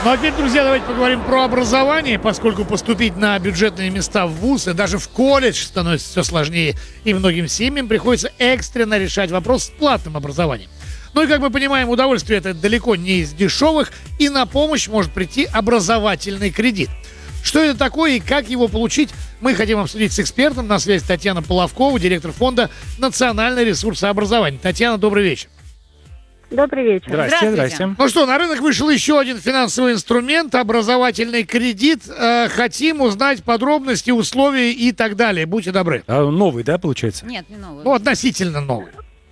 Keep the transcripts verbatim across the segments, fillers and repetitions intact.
Ну а теперь, друзья, давайте поговорим про образование, поскольку поступить на бюджетные места в вуз и даже в колледж становится все сложнее, и многим семьям приходится экстренно решать вопрос с платным образованием. Ну и, как мы понимаем, удовольствие это далеко не из дешевых, и на помощь может прийти образовательный кредит. Что это такое и как его получить, мы хотим обсудить с экспертом. На связи Татьяна Половкова, директор фонда «Национальный ресурсообразование». Татьяна, добрый вечер. Добрый вечер. Здравствуйте, здрасте. Ну что, на рынок вышел еще один финансовый инструмент, образовательный кредит. Э, хотим узнать подробности, условия и так далее. Будьте добры. А, новый, да, получается? Нет, не новый. Ну, относительно новый.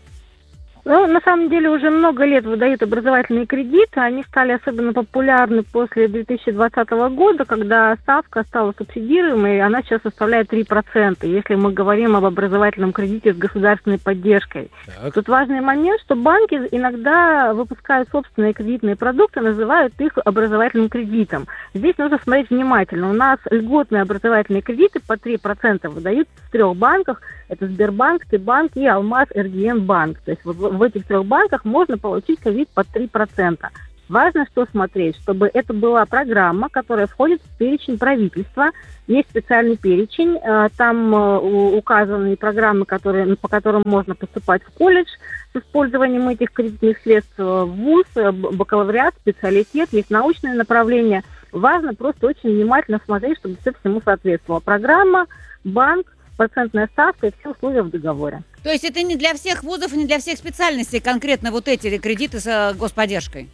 Ну, на самом деле, уже много лет выдают образовательные кредиты. Они стали особенно популярны после две тысячи двадцатого года, когда ставка стала субсидируемой, и она сейчас составляет три процента, если мы говорим об образовательном кредите с государственной поддержкой. Так. Тут важный момент, что банки иногда выпускают собственные кредитные продукты, называют их образовательным кредитом. Здесь нужно смотреть внимательно. У нас льготные образовательные кредиты по три процента выдают в трех банках. Это Сбербанк, Т-банк и Алмаз Эргиен-банк. То есть вот в этих трех банках можно получить кредит под три процента. Важно что смотреть, чтобы это была программа, которая входит в перечень правительства. Есть специальный перечень, там указаны программы, которые, по которым можно поступать в колледж с использованием этих кредитных средств, в вуз, бакалавриат, специалитет, есть научные направления. Важно просто очень внимательно смотреть, чтобы все всему соответствовало. Программа, банк, процентная ставка и все условия в договоре. То есть это не для всех вузов и не для всех специальностей конкретно вот эти кредиты с э, господдержкой?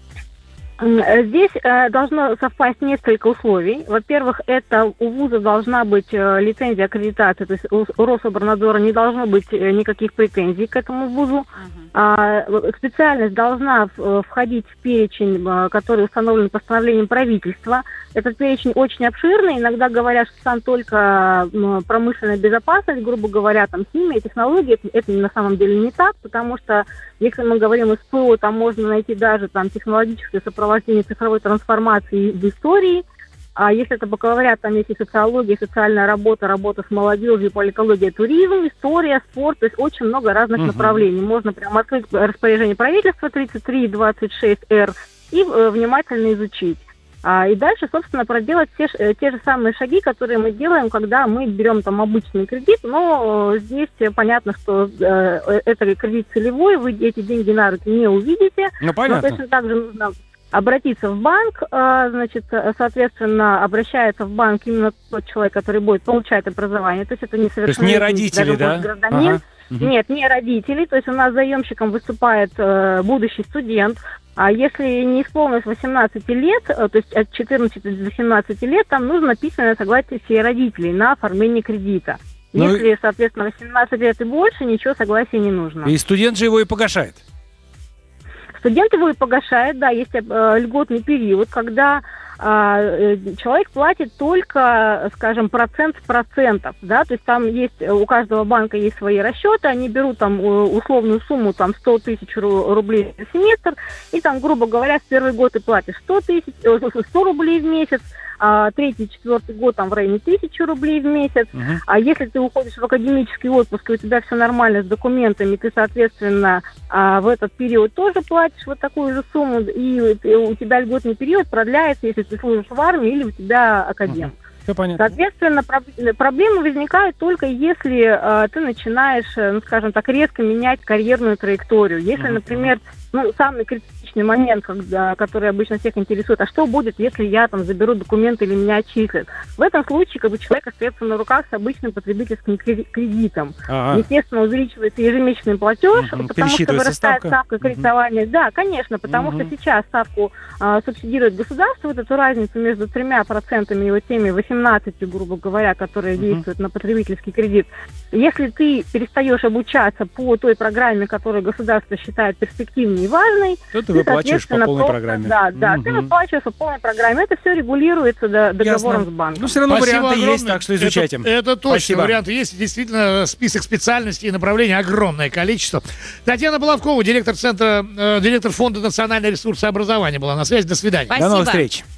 Здесь э, должно совпасть несколько условий. Во-первых, это у вуза должна быть э, лицензия аккредитации, то есть у, у Рособорнадзора не должно быть э, никаких претензий к этому вузу. Uh-huh. А, специальность должна в, входить в перечень, э, который установлен постановлением правительства. Этот перечень очень обширный. Иногда говорят, что там только э, промышленная безопасность, грубо говоря, там химия, технологии. Это, это на самом деле не так, потому что если мы говорим из ПО, там можно найти даже там технологическое сопровождение цифровой трансформации в истории. А если это бакалавриат, там есть и социология, социальная работа, работа с молодежью, политология, туризм, история, спорт. То есть очень много разных uh-huh. направлений. Можно прямо открыть распоряжение правительства тридцать три двадцать шесть эр и э, внимательно изучить. А, и дальше, собственно, проделать те, те же самые шаги, которые мы делаем, когда мы берем там обычный кредит, но э, здесь понятно, что э, это кредит целевой, вы эти деньги на руки не увидите. Ну, понятно. Но точно так же нужно обратиться в банк, э, значит, соответственно, обращается в банк именно тот человек, который будет получать образование, то есть это не совершенно... То есть не родители, да? Гражданин. Ага. Нет, не родители, то есть у нас заемщиком выступает э, будущий студент. А если не исполнилось восемнадцати лет, то есть от четырнадцати до семнадцати лет, там нужно письменное согласие всех родителей на оформление кредита. Ну, если, соответственно, восемнадцать лет и больше, ничего согласия не нужно. И студент же его и погашает. Студент его и погашает, да, есть э, льготный период, когда э, человек платит только, скажем, процент с процентов, да, то есть там есть, у каждого банка есть свои расчеты, они берут там условную сумму, там, сто тысяч рублей в семестр, и там, грубо говоря, в первый год ты платишь сто тысяч, сто рублей в месяц, а третий, четвертый год там в районе тысячи рублей в месяц. Uh-huh. А если ты уходишь в академический отпуск, и у тебя все нормально с документами, ты, соответственно, в этот период тоже платишь вот такую же сумму, и у тебя льготный период продляется, если ты служишь в армии или у тебя академ. Uh-huh. Все понятно. Соответственно, проблемы возникают только если э, ты начинаешь, ну, скажем так, резко менять карьерную траекторию. Если, uh-huh. например, ну, самый критичный момент, когда, который обычно всех интересует, а что будет, если я там заберу документы или меня отчислят? В этом случае как бы человек остается на руках с обычным потребительским кредитом. Uh-huh. Естественно, увеличивается ежемесячный платеж, uh-huh. потому что вырастает ставка, ставка кредитования. Uh-huh. Да, конечно, потому uh-huh. что сейчас ставку э, субсидирует государство, вот эту разницу между тремя процентами и вот теми восемнадцатью, грубо говоря, которые uh-huh. действуют на потребительский кредит. Если ты перестаешь обучаться по той программе, которую государство считает перспективной и важной, то ты выплачиваешь по полной просто, программе. Да, да, угу. ты выплачиваешь по полной программе. Это все регулируется до, договором Ясно. с банком. Ну, все равно Спасибо варианты огромное. есть, так что изучайте. Это, это точно, Спасибо. Варианты есть. Действительно, список специальностей и направлений огромное количество. Татьяна Половкова, директор центра, э, директор фонда «Национальный ресурсообразование» была на связи. До свидания. Спасибо. До новых встреч.